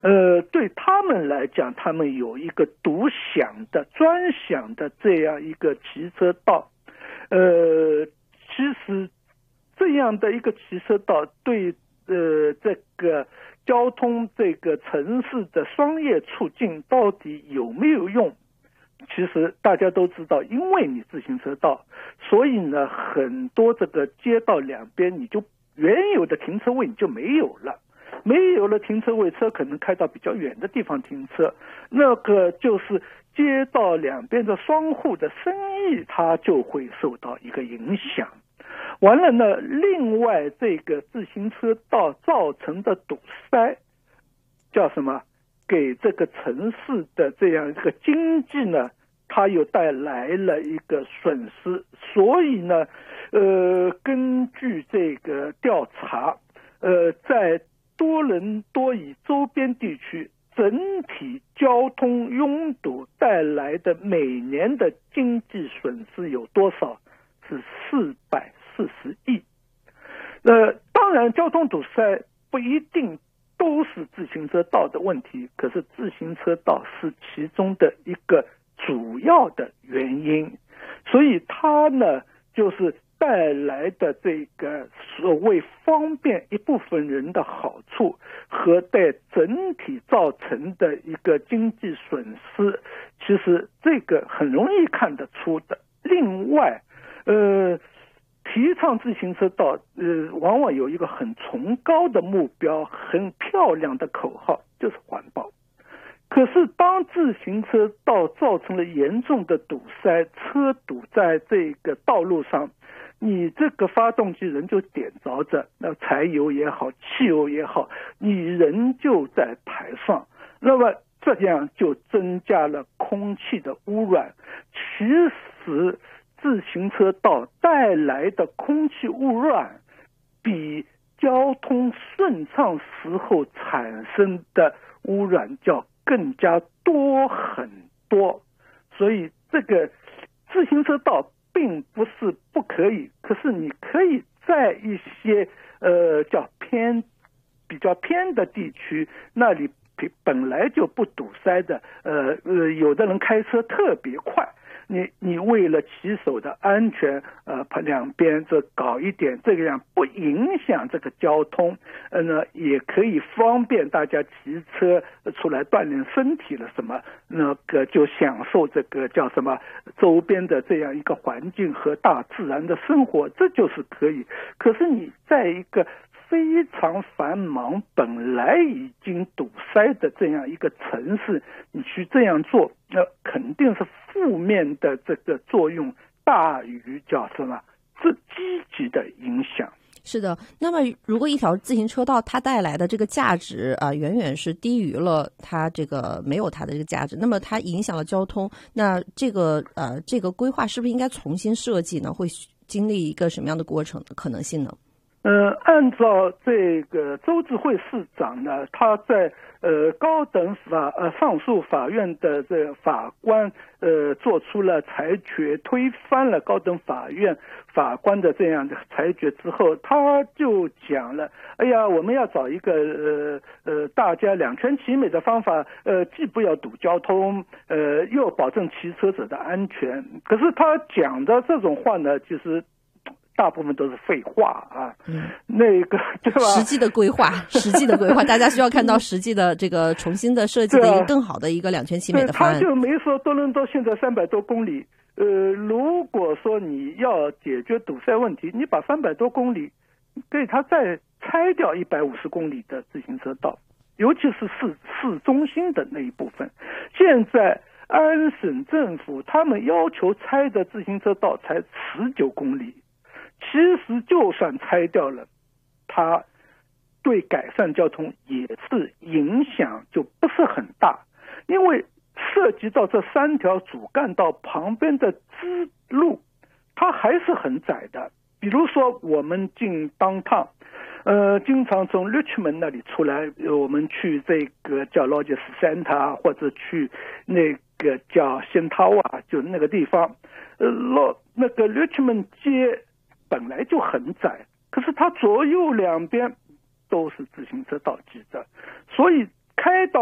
对他们来讲，他们有一个独享的、专享的这样一个骑车道。其实这样的一个骑车道对这个交通这个城市的商业促进到底有没有用？其实大家都知道，因为你自行车道，所以呢，很多这个街道两边你就原有的停车位你就没有了。没有了停车位，车可能开到比较远的地方停车，那个就是街道两边的商户的生意，它就会受到一个影响。完了呢，另外这个自行车道造成的堵塞，叫什么？给这个城市的这样一个经济呢，它又带来了一个损失。所以呢，根据这个调查，在多伦多以周边地区整体交通拥堵带来的每年的经济损失有多少？是440亿。当然交通堵塞不一定都是自行车道的问题，可是自行车道是其中的一个主要的原因，所以它呢就是带来的这个所谓方便一部分人的好处和对整体造成的一个经济损失，其实这个很容易看得出的。另外提倡自行车道往往有一个很崇高的目标，很漂亮的口号，就是环保。可是当自行车道造成了严重的堵塞，车堵在这个道路上，你这个发动机人就点着着，那柴油也好，汽油也好，你人就在排放，那么这样就增加了空气的污染。其实自行车道带来的空气污染比交通顺畅时候产生的污染叫更加多很多。所以这个自行车道并不是不可以，可是你可以在一些叫比较偏的地区，那里本来就不堵塞的，有的人开车特别快，你为了骑手的安全，两边这搞一点这个样不影响这个交通，也可以方便大家骑车出来锻炼身体了什么，那个就享受这个叫什么周边的这样一个环境和大自然的生活，这就是可以。可是你在一个非常繁忙本来已经堵塞的这样一个城市，你去这样做，肯定是负面的这个作用大于叫什么是积极的影响。 是的，那么如果一条自行车道它带来的这个价值远远是低于了它这个没有它的这个价值，那么它影响了交通，那这个规划是不是应该重新设计呢？会经历一个什么样的过程可能性呢？ 按照这个周志慧市长呢，他在高等上诉法院的这个法官做出了裁决，推翻了高等法院法官的这样的裁决之后，他就讲了，哎呀，我们要找一个大家两全其美的方法，既不要堵交通，又保证骑车者的安全。可是他讲的这种话呢，其实大部分都是废话啊，那个对吧？ 实际的规划，大家需要看到实际的这个重新的设计的一个更好的一个两全其美的方案。 他就没说多伦多现在300多公里，如果说你要解决堵塞问题，你把300多公里给它再拆掉150公里的自行车道，尤其是市中心的那一部分。现在安省政府他们要求拆的自行车道才19公里。其实就算拆掉了，它对改善交通也是影响就不是很大，因为涉及到这3条主干道旁边的支路，它还是很窄的。比如说我们进downtown，经常从 Richmond 那里出来，我们去这个叫 Rogers Center 或者去那个叫 Shintawa， 就那个地方，那个 Richmond 街本来就很窄，可是它左右两边都是自行车道记着，所以开到